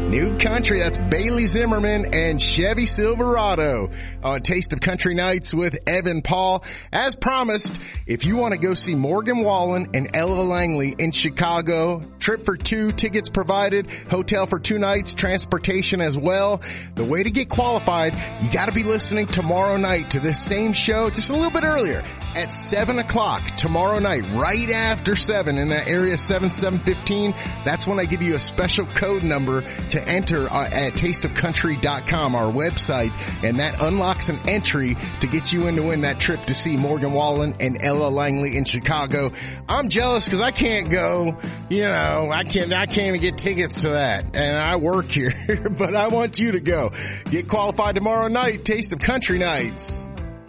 New Country, that's Bailey Zimmerman and Chevy Silverado on Taste of Country Nights with Evan Paul. As promised, if you want to go see Morgan Wallen and Ella Langley in Chicago, trip for 2, tickets provided, hotel for 2 nights, transportation as well. The way to get qualified, you got to be listening tomorrow night to this same show just a little bit earlier at 7 o'clock tomorrow night, right after 7 in that area, 7-7-15. That's when I give you a special code number to enter at tasteofcountry.com, our website, and that unlocks an entry to get you in to win that trip to see Morgan Wallen and Ella Langley in Chicago. I'm jealous because I can't go, I can't even get tickets to that, and I work here, but I want you to go. Get qualified tomorrow night, Taste of Country Nights.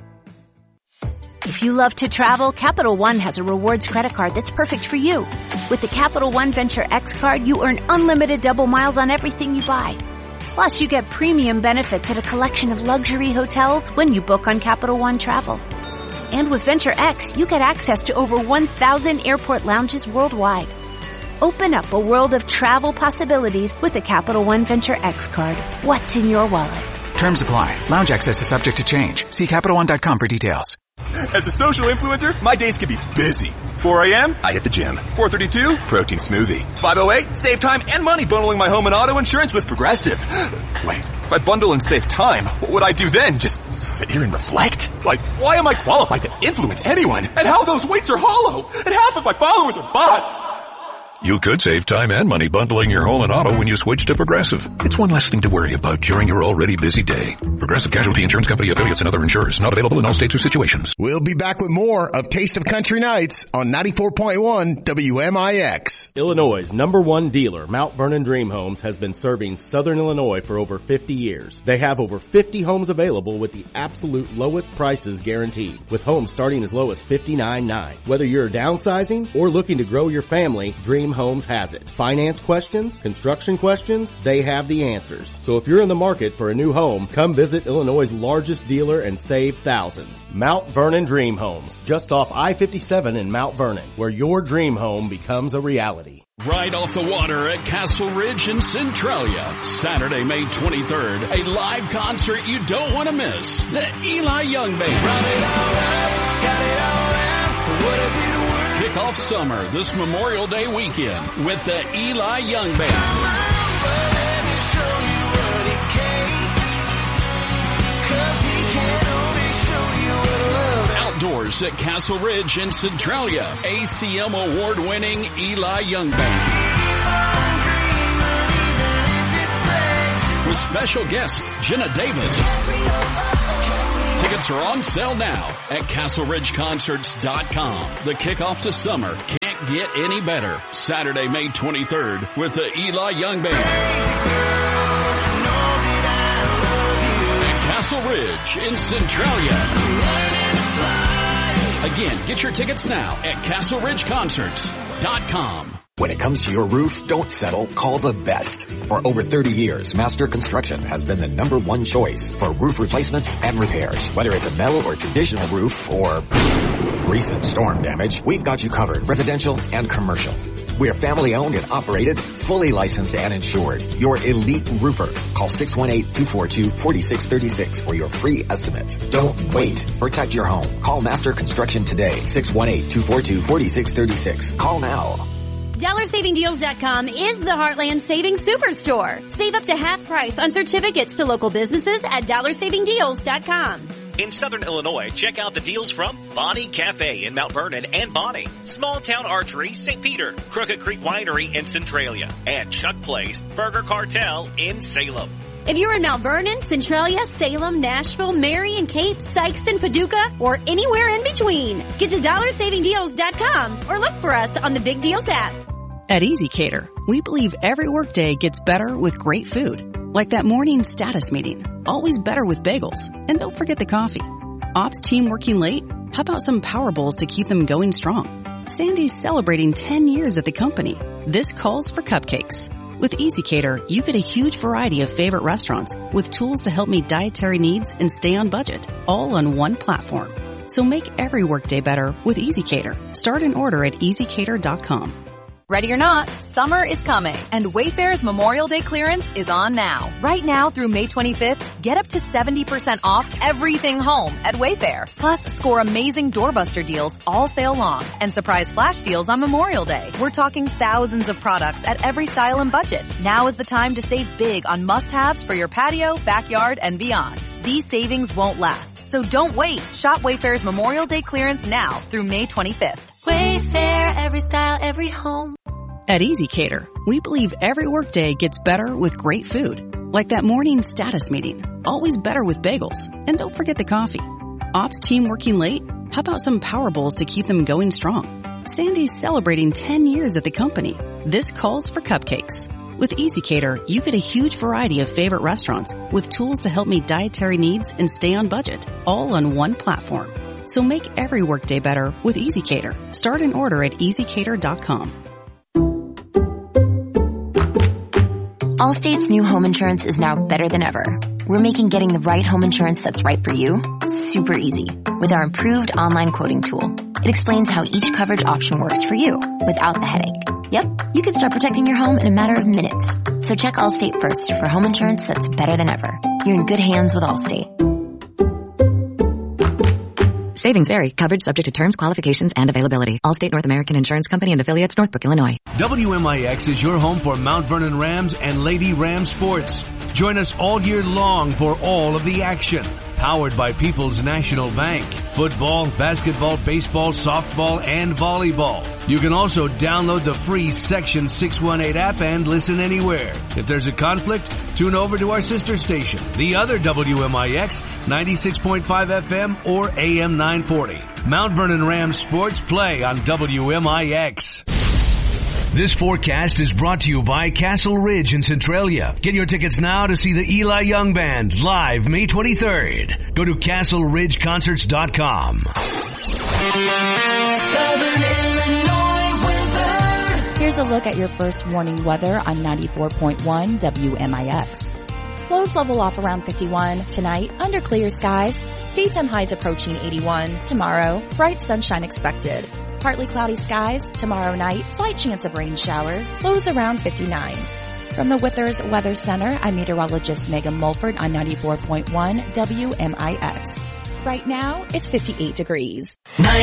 If you love to travel, Capital One has a rewards credit card that's perfect for you. With the Capital One Venture X card, you earn unlimited double miles on everything you buy. Plus, you get premium benefits at a collection of luxury hotels when you book on Capital One Travel. And with Venture X, you get access to over 1,000 airport lounges worldwide. Open up a world of travel possibilities with the Capital One Venture X card. What's in your wallet? Terms apply. Lounge access is subject to change. See CapitalOne.com for details. As a social influencer, my days can be busy. 4 a.m., I hit the gym. 4:32, protein smoothie. 5:08, save time and money bundling my home and auto insurance with Progressive. Wait, if I bundle and save time, what would I do then? Just sit here and reflect? Like, why am I qualified to influence anyone? And how those weights are hollow? And half of my followers are bots. You could save time and money bundling your home and auto when you switch to Progressive. It's one less thing to worry about during your already busy day. Progressive Casualty Insurance Company, affiliates, and other insurers. Not available in all states or situations. We'll be back with more of Taste of Country Nights on 94.1 WMIX. Illinois' #1 dealer, Mount Vernon Dream Homes, has been serving Southern Illinois for over 50 years. They have over 50 homes available with the absolute lowest prices guaranteed, with homes starting as low as $59,900. Whether you're downsizing or looking to grow your family, Dream Homes has it. Finance questions, construction questions, they have the answers. So if you're in the market for a new home, come visit Illinois' largest dealer and save thousands. Mount Vernon Dream Homes, just off I-57 in Mount Vernon, where your dream home becomes a reality. Right off the water at Castle Ridge in Centralia. Saturday, May 23rd, a live concert you don't want to miss. The Eli Young Band. Run it all up, got it all out. What if it works? Kick off summer this Memorial Day weekend with the Eli Young Band. Outdoors at Castle Ridge in Centralia. ACM award-winning Eli Young Band. With special guest Jenna Davis. Tickets are on sale now at CastleRidgeConcerts.com. The kickoff to summer can't get any better. Saturday, May 23rd with the Eli Young Band. At Castle Ridge in Centralia. Again, get your tickets now at CastleRidgeConcerts.com. When it comes to your roof, don't settle. Call the best. For over 30 years, Master Construction has been the #1 choice for roof replacements and repairs. Whether it's a metal or traditional roof or recent storm damage, we've got you covered, residential and commercial. We are family owned and operated, fully licensed and insured. Your elite roofer. Call 618-242-4636 for your free estimate. Don't wait. Protect your home. Call Master Construction today. 618-242-4636. Call now. DollarSavingDeals.com is the Heartland Savings Superstore. Save up to half price on certificates to local businesses at DollarSavingDeals.com. In Southern Illinois, check out the deals from Bonnie Cafe in Mount Vernon and Bonnie, Small Town Archery, St. Peter, Crooked Creek Winery in Centralia, and Chuck Place Burger Cartel in Salem. If you're in Mount Vernon, Centralia, Salem, Nashville, Marion, Cape, Sikeston, Paducah, or anywhere in between, get to DollarSavingDeals.com or look for us on the Big Deals app. At EasyCater, we believe every workday gets better with great food. Like that morning status meeting, always better with bagels. And don't forget the coffee. Ops team working late? How about some power bowls to keep them going strong? Sandy's celebrating 10 years at the company. This calls for cupcakes. With EasyCater, you get a huge variety of favorite restaurants with tools to help meet dietary needs and stay on budget, all on one platform. So make every workday better with EasyCater. Start an order at EasyCater.com. Ready or not, summer is coming, and Wayfair's Memorial Day clearance is on now. Right now through May 25th, get up to 70% off everything home at Wayfair. Plus, score amazing doorbuster deals all sale long and surprise flash deals on Memorial Day. We're talking thousands of products at every style and budget. Now is the time to save big on must-haves for your patio, backyard, and beyond. These savings won't last, so don't wait. Shop Wayfair's Memorial Day clearance now through May 25th. Wayfair, every style, every home. At EasyCater, we believe every workday gets better with great food. Like that morning status meeting. Always better with bagels. And don't forget the coffee. Ops team working late? How about some power bowls to keep them going strong? Sandy's celebrating 10 years at the company. This calls for cupcakes. With EasyCater, you get a huge variety of favorite restaurants with tools to help meet dietary needs and stay on budget, all on one platform. So make every workday better with EasyCater. Start an order at easycater.com. Allstate's new home insurance is now better than ever. We're making getting the right home insurance that's right for you super easy with our improved online quoting tool. It explains how each coverage option works for you without the headache. Yep, you can start protecting your home in a matter of minutes. So check Allstate first for home insurance that's better than ever. You're in good hands with Allstate. Savings vary. Coverage subject to terms, qualifications, and availability. Allstate North American Insurance Company and affiliates, Northbrook, Illinois. WMIX is your home for Mount Vernon Rams and Lady Ram sports. Join us all year long for all of the action. Powered by People's National Bank. Football, basketball, baseball, softball, and volleyball. You can also download the free Section 618 app and listen anywhere. If there's a conflict, tune over to our sister station, the other WMIX, 96.5 FM or AM 940. Mount Vernon Rams Sports play on WMIX. This forecast is brought to you by Castle Ridge in Centralia. Get your tickets now to see the Eli Young Band live May 23rd. Go to castleridgeconcerts.com. Southern Illinois weather. Here's a look at your first warning weather on 94.1 WMIX. Lows level off around 51 tonight under clear skies. Daytime highs approaching 81 tomorrow. Bright sunshine expected. Partly cloudy skies tomorrow night. Slight chance of rain showers. Lows around 59. From the Withers Weather Center, I'm meteorologist Megan Mulford on 94.1 WMIX. Right now, it's 58 degrees.